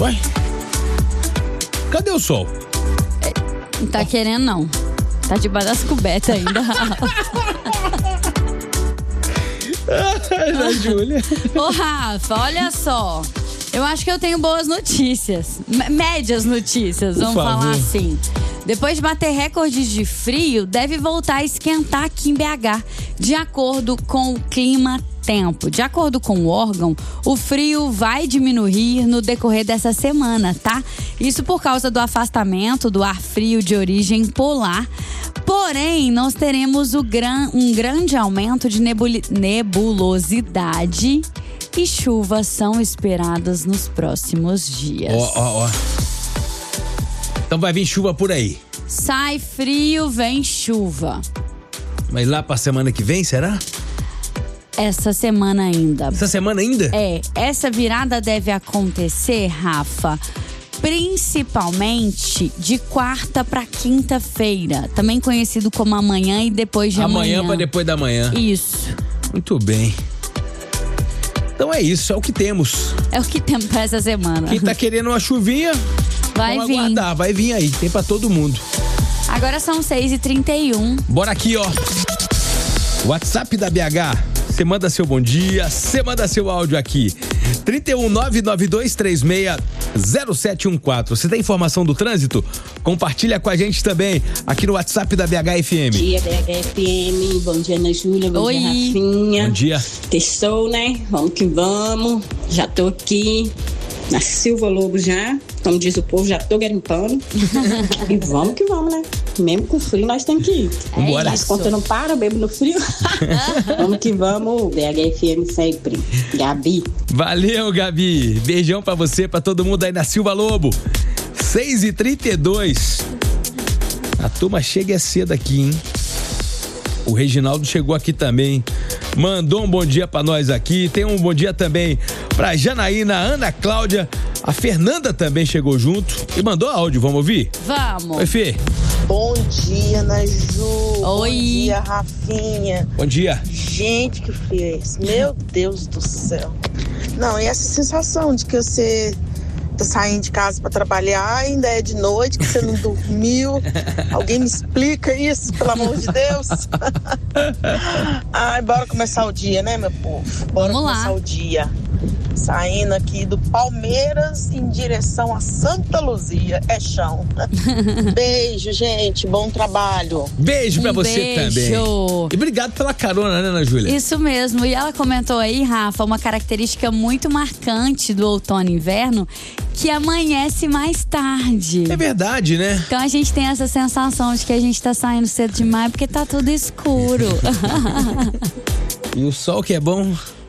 Ué? Cadê o sol? Não tá querendo, não. Tá debaixo das cobertas ainda. Ai, Júlia. Ô, Rafa, olha só. Eu acho que eu tenho boas notícias. Médias notícias, vamos falar assim. Depois de bater recordes de frio, deve voltar a esquentar aqui em BH, de acordo com o clima-tempo. De acordo com o órgão, o frio vai diminuir no decorrer dessa semana, tá? Isso por causa do afastamento do ar frio de origem polar. Porém, nós teremos um grande aumento de nebulosidade e chuvas são esperadas nos próximos dias. Ó. Então vai vir chuva por aí. Sai frio, vem chuva. Mas lá pra semana que vem, será? Essa semana ainda. Essa semana ainda? Essa virada deve acontecer, Rafa, principalmente de quarta pra quinta-feira. Também conhecido como amanhã e depois de amanhã. Amanhã pra depois da manhã. Isso. Muito bem. Então é isso, é o que temos. É o que temos pra essa semana. Quem tá querendo uma chuvinha, vamos aguardar, vai vir aí, tem pra todo mundo. Agora são 6h31. Bora aqui, ó. WhatsApp da BH. Você manda seu bom dia, você manda seu áudio aqui. 31992360714. Você tem informação do trânsito? Compartilha com a gente também aqui no WhatsApp da BH FM. Bom dia, BH FM. Bom dia, Ana Júlia. Bom dia, Rafinha. Bom dia. Terçou, né? Vamos que vamos. Já tô aqui na Silva Lobo já. Como diz o povo, já tô garimpando. E vamos que vamos, né? Mesmo com frio, nós temos que ir. As contas não param, bebo no frio. Vamos que vamos, BHFM sempre. Gabi. Valeu, Gabi. Beijão pra você, pra todo mundo aí na Silva Lobo. 6h32. A turma chega cedo aqui, hein? O Reginaldo chegou aqui também. Mandou um bom dia pra nós aqui. Tem um bom dia também pra Janaína, Ana Cláudia. A Fernanda também chegou junto e mandou áudio. Vamos ouvir? Vamos. Oi, Fê. Bom dia, Ana Ju. Oi. Bom dia, Rafinha. Bom dia. Gente, que frio é esse? Meu Deus do céu. Não, e essa sensação de que você tá saindo de casa pra trabalhar, ainda é de noite, que você não dormiu. Alguém me explica isso, pelo amor de Deus. Ai, bora começar o dia, né, meu povo? Bora começar o dia. Saindo aqui do Palmeiras em direção a Santa Luzia. É chão. Beijo, gente. Bom trabalho. Beijo pra você também. E obrigado pela carona, né, Ana Júlia? Isso mesmo. E ela comentou aí, Rafa, uma característica muito marcante do outono e inverno, que amanhece mais tarde. É verdade, né? Então a gente tem essa sensação de que a gente tá saindo cedo demais porque tá tudo escuro. E o sol que é bom...